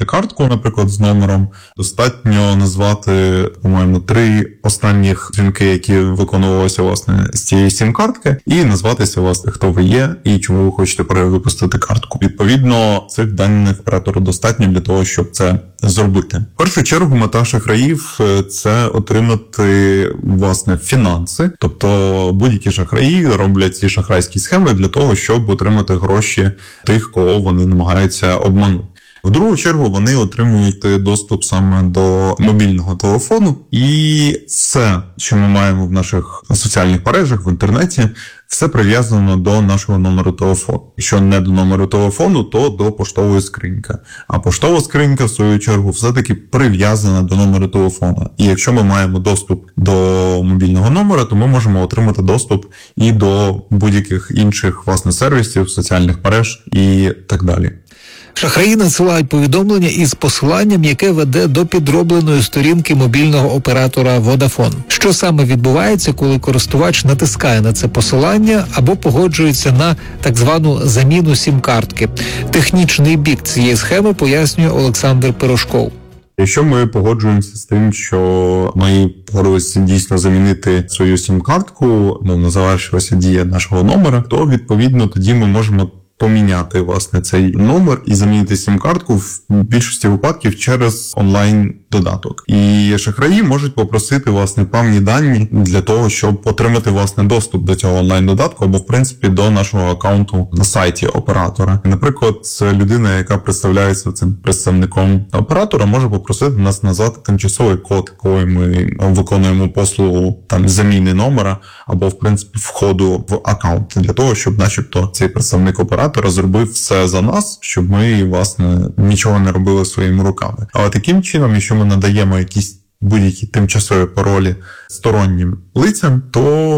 випустити картку, наприклад, з номером. Достатньо назвати, по-моєму, 3 останніх дзвінки, які виконувалися, власне, з цієї сім-картки, і назватися, власне, хто ви є і чому ви хочете перевипустити картку. Відповідно, цих даних оператору достатньо для того, щоб це зробити. В першу чергу мета шахраїв – це отримати, власне, фінанси. Тобто будь-які шахраї роблять ці шахрайські схеми для того, щоб отримати гроші тих, кого вони намагаються обманути. В другу чергу вони отримують доступ саме до мобільного телефону, і все, що ми маємо в наших соціальних мережах, в інтернеті, все прив'язано до нашого номеру телефону. Якщо не до номеру телефону, то до поштової скриньки. А поштова скринька, в свою чергу, все-таки прив'язана до номеру телефону. І якщо ми маємо доступ до мобільного номера, то ми можемо отримати доступ і до будь-яких інших, власне, сервісів, соціальних мереж і так далі. Шахраї надсилають повідомлення із посиланням, яке веде до підробленої сторінки мобільного оператора Vodafone. Що саме відбувається, коли користувач натискає на це посилання або погоджується на так звану заміну сім-картки? Технічний бік цієї схеми пояснює Олександр Пирожков. Якщо ми погоджуємося з тим, що ми погодилися дійсно замінити свою сім-картку, не завершилася дія нашого номера, то, відповідно, тоді ми можемо поміняти, власне, цей номер і замінити сім-картку в більшості випадків через онлайн-додаток. І шахраї можуть попросити, власне, певні дані для того, щоб отримати, власне, доступ до цього онлайн-додатку або, в принципі, до нашого аккаунту на сайті оператора. Наприклад, людина, яка представляється цим представником оператора, може попросити нас назвати тимчасовий код, коли ми виконуємо послугу там заміни номера або, в принципі, входу в аккаунт, для того, щоб, начебто, цей представник оператора зробив все за нас, щоб ми, власне, нічого не робили своїми руками. Але таким чином, якщо ми надаємо якісь будь-які тимчасові паролі стороннім лицям, то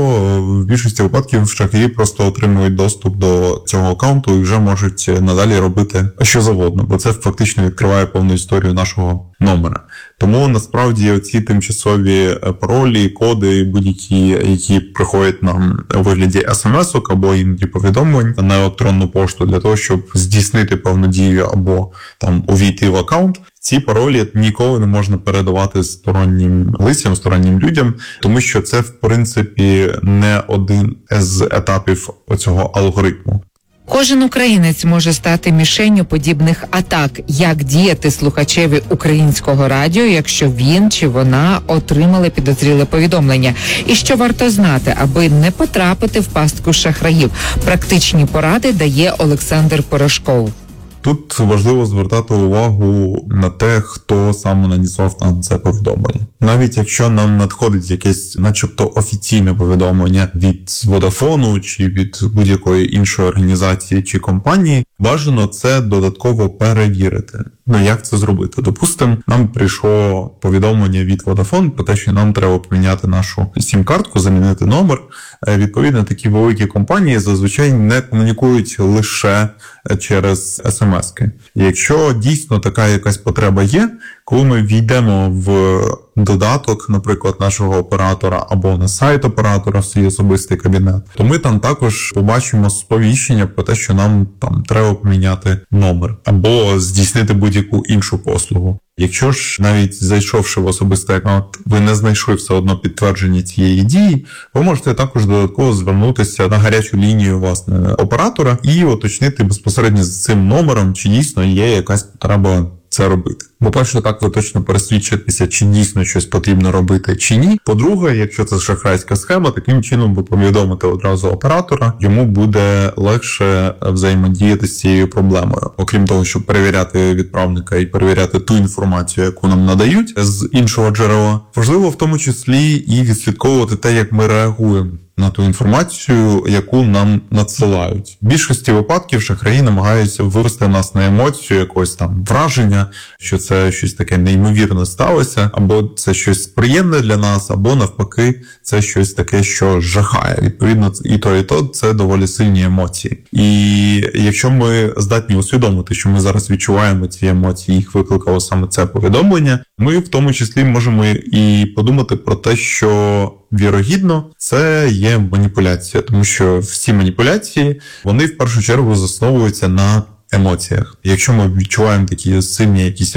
в більшості випадків шахраї просто отримують доступ до цього аккаунту і вже можуть надалі робити що завгодно, бо це фактично відкриває повну історію нашого номера. Тому насправді оці тимчасові паролі, коди, будь-які, які приходять нам у вигляді смс-ок або іноді повідомлень на електронну пошту для того, щоб здійснити певну дію або там увійти в аккаунт, ці паролі ніколи не можна передавати стороннім лицям, стороннім людям, тому що це, в принципі, не один з етапів оцього алгоритму. Кожен українець може стати мішенню подібних атак. Як діяти слухачеві українського радіо, якщо він чи вона отримали підозріле повідомлення? І що варто знати, аби не потрапити в пастку шахраїв? Практичні поради дає Олександр Пирожков. Тут важливо звертати увагу на те, хто саме надіслав нам це повідомлення. Навіть якщо нам надходить якесь начебто офіційне повідомлення від Vodafone чи від будь-якої іншої організації чи компанії, бажано це додатково перевірити. Як це зробити? Допустимо, нам прийшло повідомлення від Vodafone про те, що нам треба поміняти нашу сім-картку, замінити номер. Відповідно, такі великі компанії зазвичай не комунікують лише через смс-ки. Якщо дійсно така якась потреба є, коли ми війдемо в додаток, наприклад, нашого оператора або на сайт оператора в свій особистий кабінет, то ми там також побачимо сповіщення про те, що нам там треба поміняти номер або здійснити будь-яку іншу послугу. Якщо ж навіть зайшовши в особистий аккаунт, ви не знайшли все одно підтвердження цієї дії, ви можете також додатково звернутися на гарячу лінію, власне, оператора і уточнити безпосередньо з цим номером, чи дійсно є якась потреба це робити. По-перше, так ви точно пересвідчитеся, чи дійсно щось потрібно робити, чи ні. По-друге, якщо це шахрайська схема, таким чином ви повідомите одразу оператора, йому буде легше взаємодіяти з цією проблемою. Окрім того, щоб перевіряти відправника і перевіряти ту інформацію, яку нам надають з іншого джерела, важливо в тому числі і відслідковувати те, як ми реагуємо на ту інформацію, яку нам надсилають. В більшості випадків шахраї намагаються вивести нас на емоцію, якогось там враження, що це щось таке неймовірне сталося, або це щось приємне для нас, або навпаки, це щось таке, що жахає. Відповідно, і то це доволі сильні емоції. І якщо ми здатні усвідомити, що ми зараз відчуваємо ці емоції, їх викликало саме це повідомлення, ми в тому числі можемо і подумати про те, що вірогідно, це є маніпуляція, тому що всі маніпуляції, вони в першу чергу засновуються на емоціях. Якщо ми відчуваємо такі сильні якісь